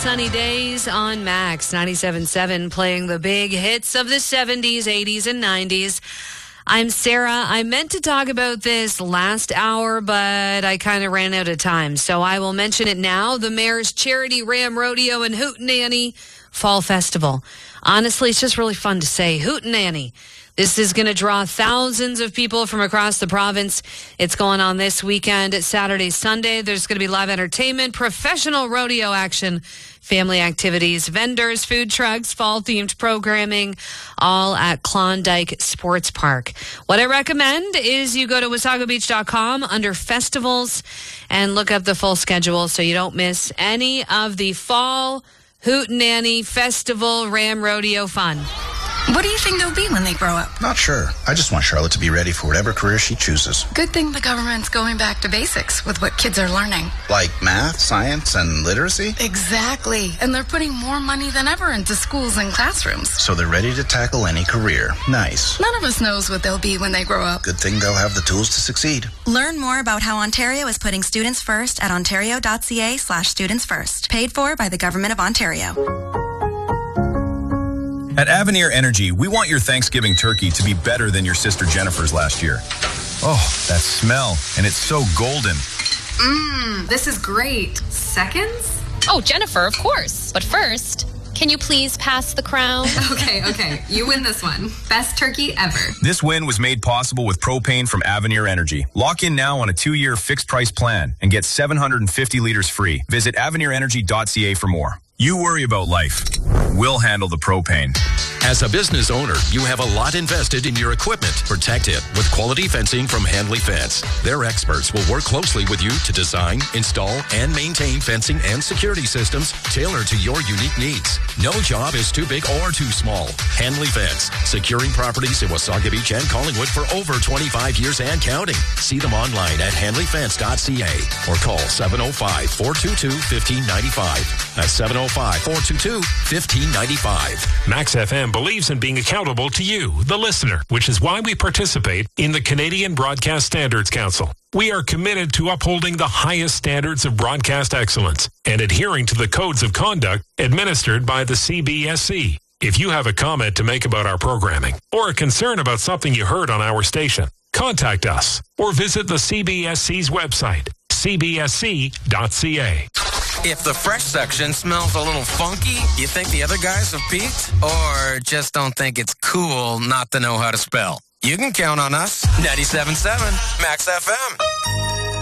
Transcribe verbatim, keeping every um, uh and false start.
sunny days on Max ninety-seven point seven, playing the big hits of the seventies, eighties, and nineties. I'm Sarah. I meant to talk about this last hour, but I kind of ran out of time, so I will mention it now. The Mayor's Charity Ram Rodeo and Hootenanny Fall Festival. Honestly, it's just really fun to say Hootenanny. This is going to draw thousands of people from across the province. It's going on this weekend, Saturday, Sunday. There's going to be live entertainment, professional rodeo action, family activities, vendors, food trucks, fall-themed programming, all at Klondike Sports Park. What I recommend is you go to wasaga beach dot com under festivals and look up the full schedule so you don't miss any of the fall Hootenanny Festival Ram Rodeo fun. What do you think they'll be when they grow up? Not sure. I just want Charlotte to be ready for whatever career she chooses. Good thing the government's going back to basics with what kids are learning. Like math, science, and literacy? Exactly. And they're putting more money than ever into schools and classrooms. So they're ready to tackle any career. Nice. None of us knows what they'll be when they grow up. Good thing they'll have the tools to succeed. Learn more about how Ontario is putting students first at ontario.ca slash students first. Paid for by the Government of Ontario. At Avenir Energy, we want your Thanksgiving turkey to be better than your sister Jennifer's last year. Oh, that smell, and it's so golden. Mmm, this is great. Seconds? Oh, Jennifer, of course. But first, can you please pass the crown? Okay, okay. You win this one. Best turkey ever. This win was made possible with propane from Avenir Energy. Lock in now on a two-year fixed-price plan and get seven hundred fifty liters free. Visit avenir energy dot c a for more. You worry about life. We'll handle the propane. As a business owner, you have a lot invested in your equipment. Protect it with quality fencing from Handley Fence. Their experts will work closely with you to design, install, and maintain fencing and security systems tailored to your unique needs. No job is too big or too small. Handley Fence, securing properties in Wasaga Beach and Collingwood for over twenty-five years and counting. See them online at handley fence dot c a or call seven oh five, four two two, one five nine five. That's seven oh five, four two two, one five nine five. Max F M believes in being accountable to you, the listener, which is why we participate in the Canadian Broadcast Standards Council. We are committed to upholding the highest standards of broadcast excellence and adhering to the codes of conduct administered by the C B S C. If you have a comment to make about our programming or a concern about something you heard on our station, contact us or visit the C B S C's website, c b s c dot c a. If the fresh section smells a little funky, you think the other guys have peaked? Or just don't think it's cool not to know how to spell? You can count on us. ninety-seven point seven Max F M.